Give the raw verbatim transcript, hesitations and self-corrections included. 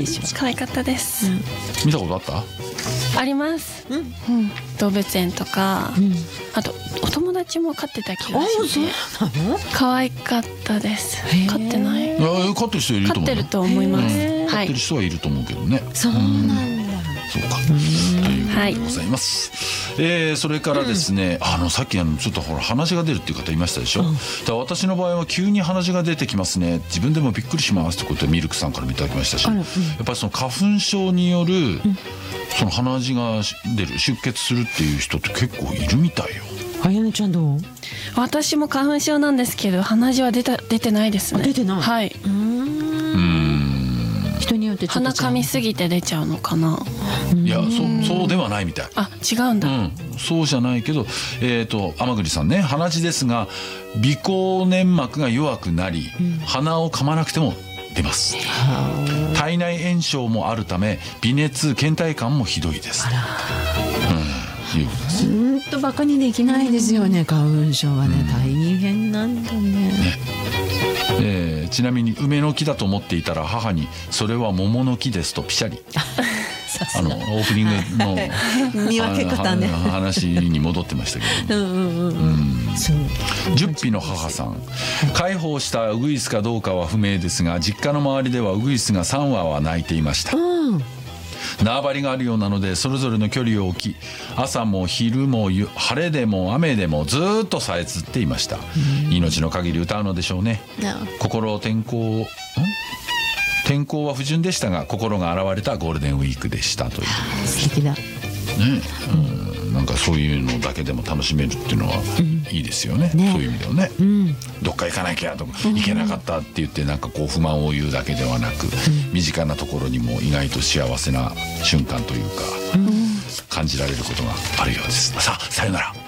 でしょ。 可愛かったです、うん、 見たことあった？ あります、うんうん、動物園とか、うん、あとお友達も飼ってた気がして、可愛かったです。飼ってない？ 飼ってる人いると思う。 飼ってると思います、うん、 飼ってる人はいると思うけどね。 そうなんだ、 そうか、ということでございます、はい。えー、それからですね、うん、あのさっきあのちょっとほら鼻血が出るっていう方いましたでしょ、うん、だから私の場合は急に鼻血が出てきますね、自分でもびっくりしますってことでミルクさんからもいただきましたし、うん、やっぱりその花粉症による、うん、その鼻血が出る出血するっていう人って結構いるみたいよ。 あやねちゃんどう？ 私も花粉症なんですけど鼻血は出た出てないですね。 出てない。 はい。うーん。人によってちょっと鼻噛みすぎて出ちゃうのかな。 いや、そそうではないみたい。 あ、違うんだ。 うん、そうじゃないけど、えっと天栗さんね、鼻血ですが鼻孔粘膜が弱くなり、うん、鼻を噛まなくても出ます。体内炎症もあるため微熱倦怠感もひどいです。あら。うん、いうことです。 うんとバカにできないですよね、花粉症はね、うん、大変なんだ ね, ねえー、ちなみに梅の木だと思っていたら母にそれは桃の木ですとピシャリあのオープニングの、はい、見分け方ね話に戻ってましたけど、うんうんうん、十匹の母さん、解放したウグイスかどうかは不明ですが実家の周りではウグイスがさんわは鳴いていました、うん、縄張りがあるようなのでそれぞれの距離を置き朝も昼も晴れでも雨でもずっとさえずっていました、うん、命の限り歌うのでしょうね、no. 心天候ん天候は不順でしたが心が現れたゴールデンウィークでしたという。 素敵だね、 うん、なんかそういうのだけでも楽しめるっていうのはいいですよね、うん、そういう意味ではね、うん、どっか行かなきゃとか行けなかったって言ってなんかこう不満を言うだけではなく、うん、身近なところにも意外と幸せな瞬間というか、うん、感じられることがあるようです。さあさよなら。